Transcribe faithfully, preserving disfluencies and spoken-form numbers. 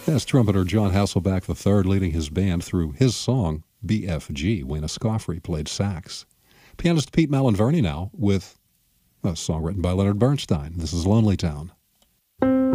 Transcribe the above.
That's trumpeter John Hasselback the third leading his band through his song, B F G. Wayne Escoffrey played sax. Pianist Pete Malinverni now with a song written by Leonard Bernstein. This is Lonely Town.